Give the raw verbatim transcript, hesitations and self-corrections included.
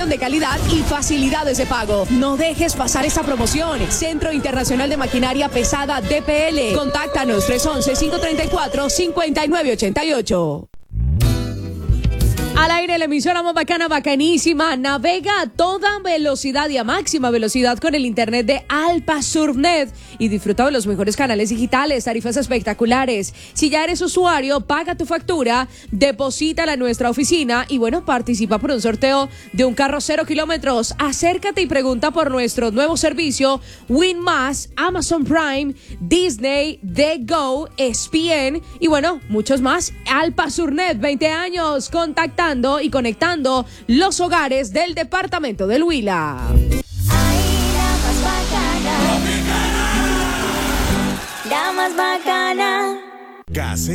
Información de calidad y facilidades de pago. No dejes pasar esta promoción. Centro Internacional de Maquinaria Pesada D P L. Contáctanos tres once, cinco treinta y cuatro, cincuenta y nueve ochenta y ocho. Al aire, la emisora más bacana, bacanísima. Navega a toda velocidad y a máxima velocidad con el internet de Alpasurnet y disfruta de los mejores canales digitales, tarifas espectaculares. Si ya eres usuario, paga tu factura, deposítala en nuestra oficina y bueno, participa por un sorteo de un carro cero kilómetros. Acércate y pregunta por nuestro nuevo servicio Win Más, Amazon Prime, Disney, The Go, E S P N y bueno, muchos más. Alpasurnet, veinte años contactando y conectando los hogares del departamento del Huila. La más bacana.